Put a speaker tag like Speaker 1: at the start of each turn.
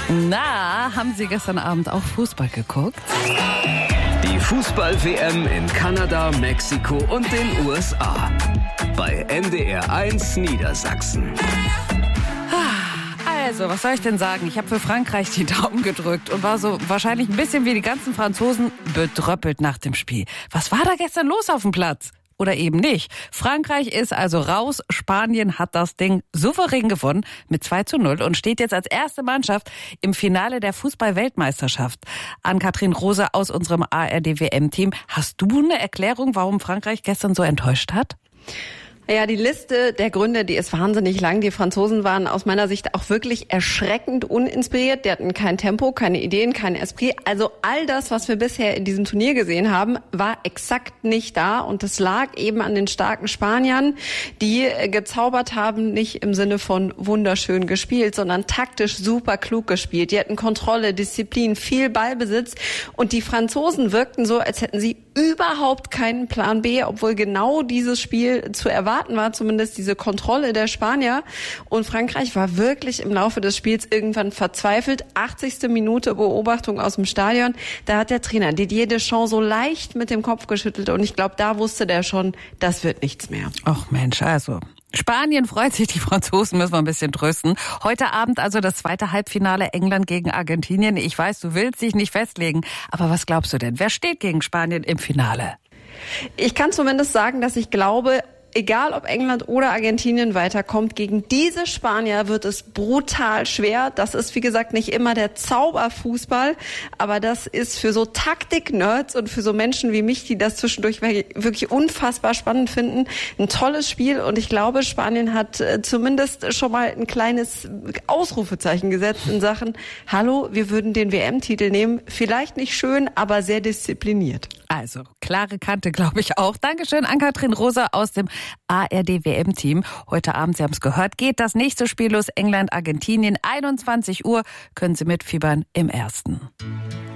Speaker 1: Na, haben Sie gestern Abend auch Fußball geguckt?
Speaker 2: Die Fußball-WM in Kanada, Mexiko und den USA. Bei NDR 1 Niedersachsen.
Speaker 1: Also, was soll ich denn sagen? Ich habe für Frankreich die Daumen gedrückt und war so wahrscheinlich ein bisschen wie die ganzen Franzosen bedröppelt nach dem Spiel. Was war da gestern los auf dem Platz? Oder eben nicht. Frankreich ist also raus. Spanien hat das Ding souverän gewonnen mit 2:0 und steht jetzt als erste Mannschaft im Finale der Fußball-Weltmeisterschaft. Ann-Kathrin Rose aus unserem ARD-WM-Team. Hast du eine Erklärung, warum Frankreich gestern so enttäuscht hat?
Speaker 3: Ja, die Liste der Gründe, die ist wahnsinnig lang. Die Franzosen waren aus meiner Sicht auch wirklich erschreckend uninspiriert. Die hatten kein Tempo, keine Ideen, kein Esprit. Also all das, was wir bisher in diesem Turnier gesehen haben, war exakt nicht da. Und das lag eben an den starken Spaniern, die gezaubert haben, nicht im Sinne von wunderschön gespielt, sondern taktisch super klug gespielt. Die hatten Kontrolle, Disziplin, viel Ballbesitz. Und die Franzosen wirkten so, als hätten sie überhaupt keinen Plan B, obwohl genau dieses Spiel zu erwarten war, zumindest diese Kontrolle der Spanier. Und Frankreich war wirklich im Laufe des Spiels irgendwann verzweifelt. 80. Minute Beobachtung aus dem Stadion. Da hat der Trainer Didier Deschamps so leicht mit dem Kopf geschüttelt. Und ich glaube, da wusste der schon, das wird nichts mehr.
Speaker 1: Ach Mensch, also Spanien freut sich, die Franzosen müssen wir ein bisschen trösten. Heute Abend also das zweite Halbfinale England gegen Argentinien. Ich weiß, du willst dich nicht festlegen, aber was glaubst du denn? Wer steht gegen Spanien im Finale?
Speaker 3: Ich kann zumindest sagen, dass ich glaube, egal ob England oder Argentinien weiterkommt, gegen diese Spanier wird es brutal schwer. Das ist, wie gesagt, nicht immer der Zauberfußball, aber das ist für so Taktik-Nerds und für so Menschen wie mich, die das zwischendurch wirklich unfassbar spannend finden, ein tolles Spiel. Und ich glaube, Spanien hat zumindest schon mal ein kleines Ausrufezeichen gesetzt in Sachen, hallo, wir würden den WM-Titel nehmen. Vielleicht nicht schön, aber sehr diszipliniert.
Speaker 1: Also, klare Kante, glaube ich auch. Dankeschön, Ann-Kathrin Rose aus dem ARD-WM-Team. Heute Abend, Sie haben es gehört, geht das nächste Spiel los. England, Argentinien, 21 Uhr können Sie mitfiebern im ersten.